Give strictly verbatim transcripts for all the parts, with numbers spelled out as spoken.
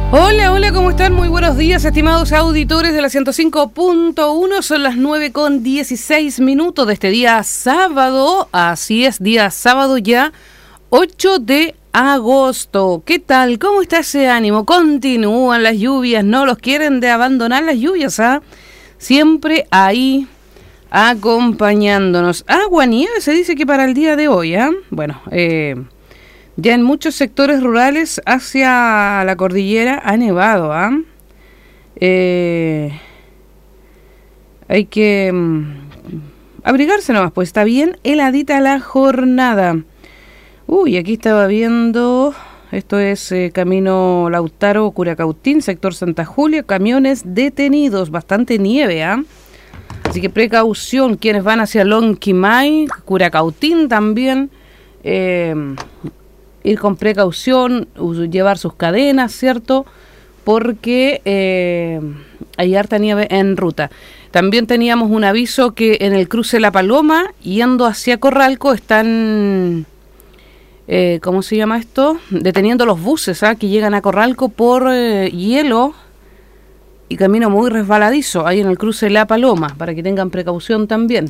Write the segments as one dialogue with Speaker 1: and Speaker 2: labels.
Speaker 1: Hola, hola, ¿cómo están? Muy buenos días, estimados auditores de la ciento cinco punto uno. Son las nueve con dieciséis minutos de este día sábado. Así es, día sábado ya, ocho de agosto. ¿Qué tal? ¿Cómo está ese ánimo? Continúan las lluvias, no los quieren de abandonar las lluvias, ¿ah? Siempre ahí acompañándonos. Agua, nieve, se dice que para el día de hoy, ¿ah? Bueno, eh... ya en muchos sectores rurales hacia la cordillera ha nevado, ¿ah? ¿eh? Eh, hay que mm, abrigarse nomás, pues está bien heladita la jornada. Uy, aquí estaba viendo, esto es eh, camino Lautaro, Curacautín, sector Santa Julia, camiones detenidos, bastante nieve, ¿ah? Así que precaución, quienes van hacia Lonquimay, Curacautín también, eh... ir con precaución, llevar sus cadenas, ¿cierto? Porque eh, hay harta nieve en ruta. También teníamos un aviso que en el cruce La Paloma, yendo hacia Corralco, están, eh, ¿cómo se llama esto? Deteniendo los buses, ¿ah? Que llegan a Corralco por eh, hielo y camino muy resbaladizo, ahí en el cruce La Paloma, para que tengan precaución también.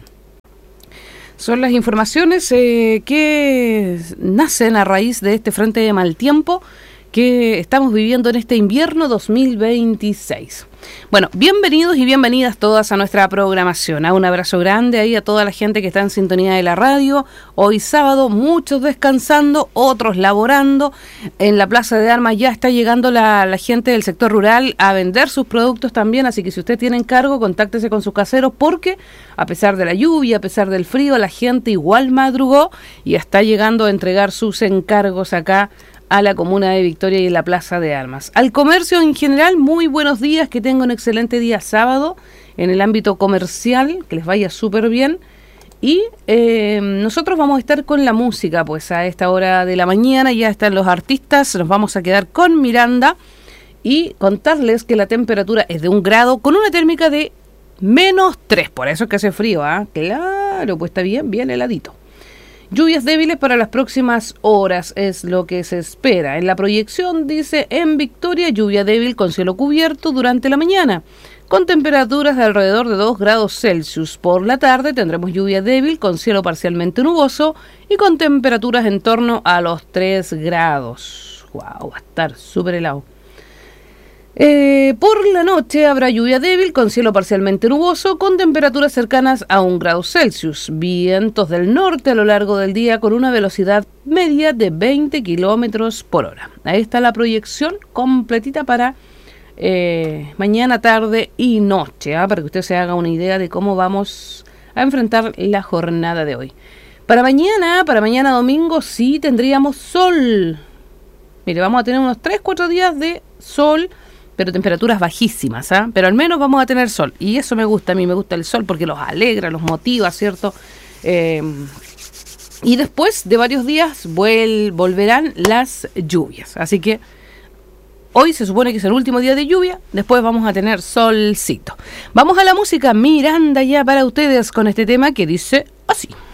Speaker 1: Son las informaciones eh, que nacen a raíz de este frente de mal tiempo que estamos viviendo en este invierno dos mil veintiséis. Bueno, bienvenidos y bienvenidas todas a nuestra programación. A un abrazo grande ahí a toda la gente que está en sintonía de la radio. Hoy sábado, muchos descansando, otros laborando. En la Plaza de Armas ya está llegando la, la gente del sector rural a vender sus productos también. Así que si usted tiene encargo, contáctese con sus caseros porque a pesar de la lluvia, a pesar del frío, la gente igual madrugó y está llegando a entregar sus encargos acá a la comuna de Victoria y en la Plaza de Armas. Al comercio en general, muy buenos días, que tenga un excelente día sábado en el ámbito comercial, que les vaya súper bien. Y eh, nosotros vamos a estar con la música, pues a esta hora de la mañana ya están los artistas, nos vamos a quedar con Miranda y contarles que la temperatura es de un grado con una térmica de menos tres, por eso es que hace frío, ¿ah? Claro, pues está bien, bien heladito. Lluvias débiles para las próximas horas es lo que se espera. En la proyección dice en Victoria lluvia débil con cielo cubierto durante la mañana, con temperaturas de alrededor de dos grados Celsius. Por la tarde tendremos lluvia débil con cielo parcialmente nuboso y con temperaturas en torno a los tres grados. Wow, va a estar súper helado. Eh, por la noche habrá lluvia débil con cielo parcialmente nuboso con temperaturas cercanas a un grado Celsius. Vientos del norte a lo largo del día con una velocidad media de veinte kilómetros por hora. Ahí está la proyección completita para eh, mañana, tarde y noche, ¿eh? Para que usted se haga una idea de cómo vamos a enfrentar la jornada de hoy. Para mañana, para mañana domingo sí tendríamos sol. Mire, vamos a tener unos tres cuatro días de sol, pero temperaturas bajísimas, ¿ah? Pero al menos vamos a tener sol. Y eso me gusta, a mí me gusta el sol porque los alegra, los motiva, ¿cierto? Eh, y después de varios días vuel, volverán las lluvias. Así que hoy se supone que es el último día de lluvia, después vamos a tener solcito. Vamos a la música, Miranda ya para ustedes con este tema que dice así.